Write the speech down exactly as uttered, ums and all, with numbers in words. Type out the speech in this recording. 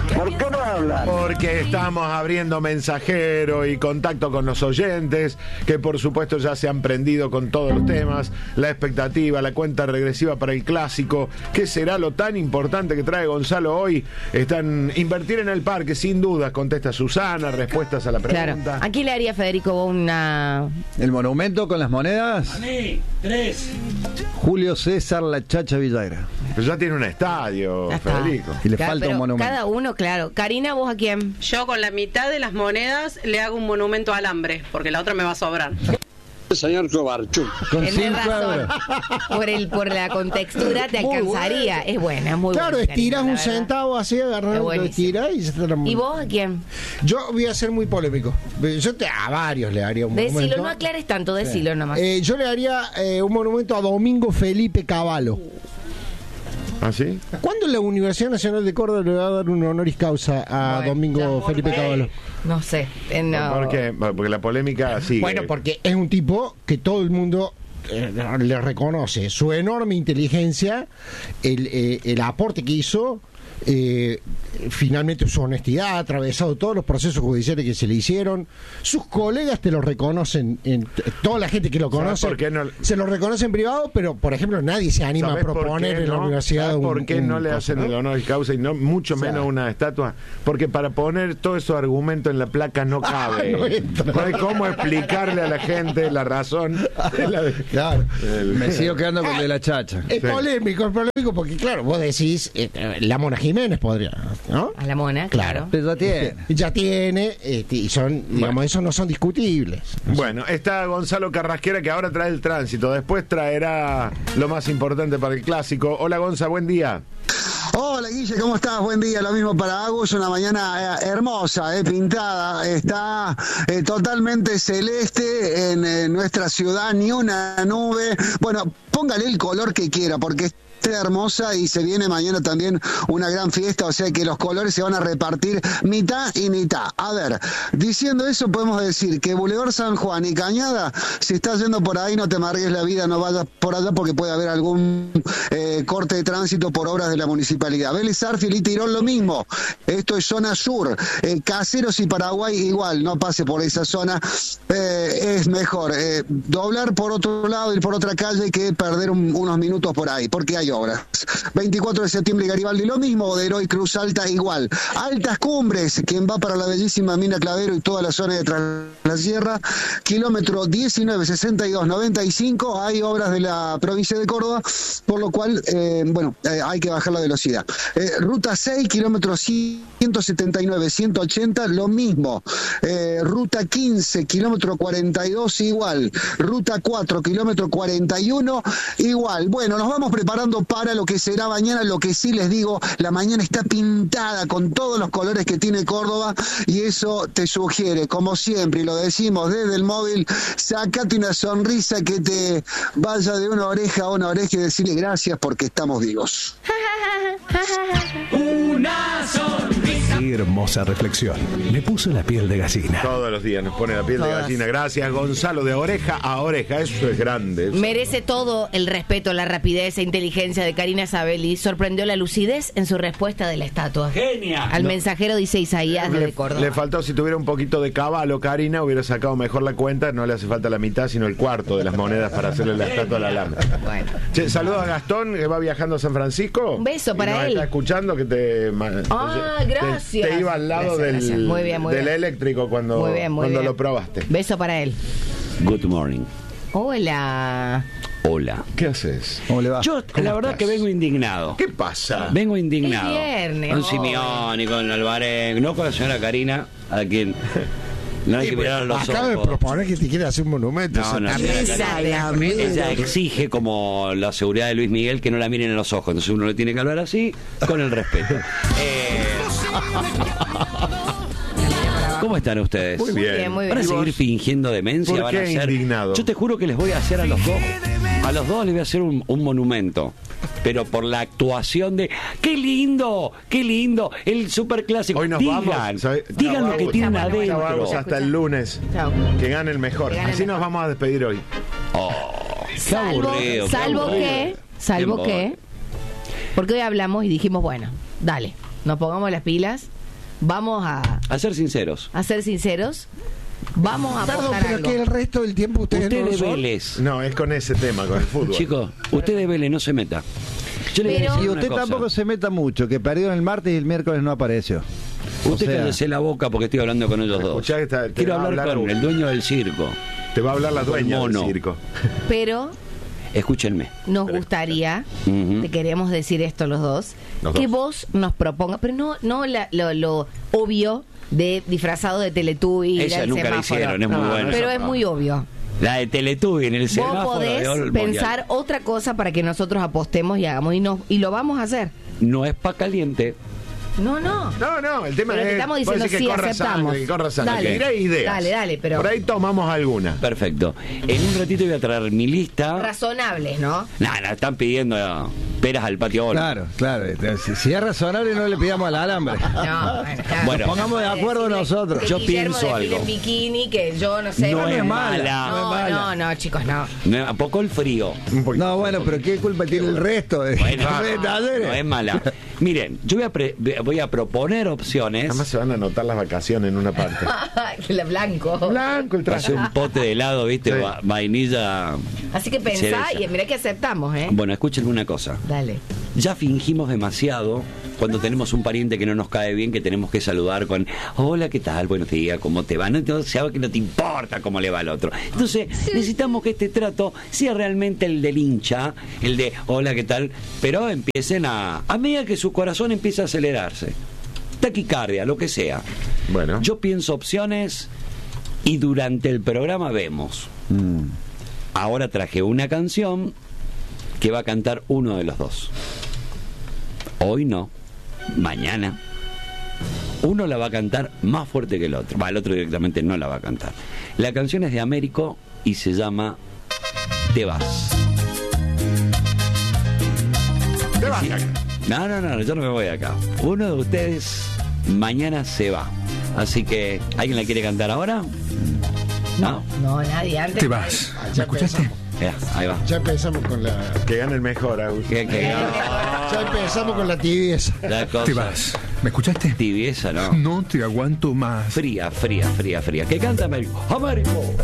¿Por qué no hablan? Porque estamos abriendo mensajero y contacto con los oyentes, que por supuesto ya se han prendido con todos los temas, la expectativa, la cuenta regresiva para el clásico. ¿Qué será lo tan importante que trae Gonzalo hoy? Están invertir en el parque, sin dudas, contesta Susana, respuestas a la pregunta. Claro. ¿A quién le haría Federico una... ¿El monumento con las monedas? A mí, tres. Julio César La Chacha Villagra. Pero ya tiene un estadio, Ya está. Federico. Y le Claro, falta pero un monumento. cada uno, claro. Karina, ¿vos a quién? Yo con la mitad de las monedas le hago un monumento al hambre, porque la otra me va a sobrar. Señor Cobarchuk. Con Tenés cinco razón. euros. Por el, por la contextura te Muy alcanzaría. bueno. Es buena, es muy Claro, buena. estirás Karina, un la verdad. centavo así, Es agarrás, lo buenísimo. estirás y se te lo... ¿Y vos a quién? Yo voy a ser muy polémico. Yo te, a varios le haría un Decilo, monumento. no aclares tanto, decilo nomás. Eh, yo le haría eh, un monumento a Domingo Felipe Cavallo. ¿Ah, sí? ¿Cuándo la Universidad Nacional de Córdoba le va a dar un honoris causa a Bueno, Domingo ya, Felipe eh, Cavallo? No sé. eh, no. ¿Por qué? Porque la polémica sigue. Bueno, porque es un tipo que todo el mundo eh, le reconoce su enorme inteligencia, el, eh, el aporte que hizo, eh, finalmente su honestidad, ha atravesado todos los procesos judiciales que se le hicieron. Sus colegas te lo reconocen, en, toda la gente que lo ¿Sabes conoce por qué no? se lo reconoce en privado, pero por ejemplo nadie se anima a ¿Sabés por proponer qué en la no? universidad ¿Sabés un, por qué un no le coso, hacen ¿no? el honor y causa y no mucho O sea, menos una estatua? Porque para poner todos esos argumentos en la placa no cabe. no entra. No hay cómo explicarle a la gente la razón de la de- Claro. Me sigo quedando con el de La Chacha. Es Sí. polémico, es polémico porque, claro, vos decís, eh, la Mona Jiménez podría, ¿no? A la mona, Claro. claro. Pero ya tiene. Ya tiene, este, y son, digamos, esos no son discutibles. Bueno, está Gonzalo Carrasquera, que ahora trae el tránsito. Después traerá lo más importante para el clásico. Hola, Gonza, buen día. Hola Guille, ¿cómo estás? Buen día, lo mismo para Agus, una mañana eh, hermosa, eh, pintada, está eh, totalmente celeste en eh, nuestra ciudad, ni una nube. Bueno, póngale el color que quiera, porque está hermosa y se viene mañana también una gran fiesta, o sea que los colores se van a repartir mitad y mitad. A ver, diciendo eso podemos decir que Boulevard San Juan y Cañada, si estás yendo por ahí no te amargues la vida, no vayas por allá porque puede haber algún eh, corte de tránsito por obras de la municipalidad. Vélez Arfiel y Tirón lo mismo, esto es zona sur, eh, Caseros y Paraguay igual, no pase por esa zona, eh, es mejor eh, doblar por otro lado, ir por otra calle que perder un, unos minutos por ahí, porque hay obras. veinticuatro de septiembre y Garibaldi lo mismo, Odero y Cruz Alta igual. Altas Cumbres, quien va para la bellísima Mina Clavero y toda la zona de Tras la Sierra, kilómetro diecinueve sesenta y dos noventa y cinco, hay obras de la provincia de Córdoba, por lo cual, eh, bueno, eh, hay que bajar la velocidad. Eh, ruta seis, kilómetro ciento setenta y nueve ciento ochenta, lo mismo. Eh, ruta quince, kilómetro cuarenta y dos, igual. Ruta cuatro, kilómetro cuarenta y uno, igual. Bueno, nos vamos preparando para lo que será mañana. Lo que sí les digo, la mañana está pintada con todos los colores que tiene Córdoba y eso te sugiere, como siempre, y lo decimos desde el móvil, sacate una sonrisa que te vaya de una oreja a una oreja y decirle gracias porque estamos vivos. Una sonrisa. Qué hermosa reflexión. Me puso la piel de gallina. Todos los días nos pone la piel Todas. de gallina. Gracias, Gonzalo, de oreja a oreja. Eso es grande. Eso. Merece todo el respeto, la rapidez e inteligencia de Karina Sabelli. Sorprendió la lucidez en su respuesta de la estatua. Genia. Al mensajero dice Isaías Le, de Córdoba. le faltó, si tuviera un poquito de caballo, Karina, hubiera sacado mejor la cuenta. No le hace falta la mitad, sino el cuarto de las monedas para hacerle la estatua a la lama. Bueno. Che, saludos a Gastón, que va viajando a San Francisco. Un beso Y para nos él. está escuchando, que te... Ah, te- gracias. Te, iba al lado Gracias, del, gracias. Muy bien, muy del bien. eléctrico cuando, Muy bien, muy cuando bien. lo probaste. Beso para él. Good morning. Hola. Hola. ¿Qué haces? ¿Cómo le va? Yo la verdad estás? que vengo indignado. ¿Qué pasa? Vengo indignado. Es viernes, Con hoy. Simeone, con Alvarez, no con la señora Karina, a quien no hay Sí, que pues, mirar a los acaba de ojos. proponer que te quiere hacer un monumento. No, Se no, está señora mesa Karina. la mierda. Ella exige como la seguridad de Luis Miguel que no la miren a los ojos. Entonces uno le tiene que hablar así, con el respeto. Eh, ¿Cómo están ustedes? Muy bien. bien, muy bien. ¿Van a ¿Y seguir vos? fingiendo demencia? ¿Por ¿Van a qué hacer... indignado? Yo te juro que les voy a hacer a los dos. A los dos les voy a hacer un, un monumento. Pero por la actuación de. ¡Qué lindo! ¡Qué lindo! El superclásico. Hoy nos digan, vamos. ¿sabe? digan Chau, lo que Agus. tienen Chau, adentro. Chau, Agus, hasta el lunes. Chao. Que gane el mejor. Que gane el Así mejor. nos vamos a despedir hoy. Oh, qué Salvo, aburrido, qué salvo aburrido. que, salvo Qué que, porque hoy hablamos y dijimos, bueno, dale, nos pongamos las pilas vamos a, A ser sinceros. a ser sinceros. Vamos a Perdón, apostar pero algo. que el resto del tiempo ustedes Usted no lo de son. Vélez. No, es con ese tema, con el fútbol. Chicos, usted de Vélez no se meta. Yo le voy a Pero- decir Y una usted cosa. tampoco se meta mucho, que perdieron el martes y el miércoles no apareció. O Usted sea, cállese la boca porque estoy hablando con ellos dos. Escuchá que está- te Quiero va a hablar hablar con uno. el dueño del circo. Te va a hablar la dueña del mono. circo. Pero Escúchenme. nos gustaría, Ujú. te queremos decir esto los dos, Los que dos. vos nos propongas, pero no, no la- lo, lo obvio de disfrazado de Teletubby. ir Esa al nunca la semáforo. hicieron, es muy No, buena. Pero Eso es no. muy obvio. La de Teletubby en el Vos semáforo. podés de Ol- pensar otra cosa para que nosotros apostemos y hagamos y, no, y lo vamos a hacer. No es pa' caliente. No, no. No, no, el tema Pero es. te estamos vos diciendo decís que sí, corra aceptamos. sangre, que corra sangre. Dale. Tirá ideas. Dale, dale, pero- Por ahí tomamos alguna. Perfecto. En un ratito voy a traer mi lista. Razonables, ¿no? Nada, están pidiendo eh, peras al patio Ol. Claro, claro. Si, si es razonable, no le pidamos al alambre. No, bueno, claro. Bueno, pongamos de acuerdo Decirle nosotros. que Yo Guillermo pienso desfile algo. en bikini, que yo no sé. No bueno, es mala, No, no es no, mala. no, chicos, no. No, ¿a poco el frío? Un poquito. No, bueno, pero ¿qué culpa tiene el resto? De, Bueno, de no, talleres? no es mala. Miren, yo voy a, pre- voy a proponer opciones. Además se van a anotar las vacaciones en una parte. El blanco. Blanco el Hace traje. un pote de helado, ¿viste? Sí. Va- Vainilla. Así que pensá cereza. y mirá que aceptamos, ¿eh? Bueno, escúchenme una cosa. Dale. Ya fingimos demasiado cuando tenemos un pariente que no nos cae bien, que tenemos que saludar con hola, ¿qué tal? Buenos días, ¿cómo te va? No, entonces sabe que no te importa cómo le va al otro. Entonces, necesitamos que este trato sea realmente el del hincha, el de hola, ¿qué tal? Pero empiecen a, a medida que su corazón empieza a acelerarse. Taquicardia, lo que sea. Bueno. Yo pienso opciones y durante el programa vemos. Mm. Ahora traje una canción que va a cantar uno de los dos. Hoy no, mañana. Uno la va a cantar más fuerte que el otro. Va, el otro directamente no la va a cantar. La canción es de Américo y se llama Te vas. Te vas. No, no, no, yo no me voy de acá. Uno de ustedes mañana se va. Así que, ¿alguien la quiere cantar ahora? No. No, nadie antes. Te vas. Ah, ¿Me ya escuchaste? empezamos. Ya, ahí va. Ya empezamos con la. Que gane el mejor, Agus. ¿Qué, qué? Ya empezamos con la tibieza. La cosa. Te vas. ¿Me escuchaste? Tibieza, ¿no? No te aguanto más. Fría, fría, fría, fría. ¿Qué canta Américo? Américo.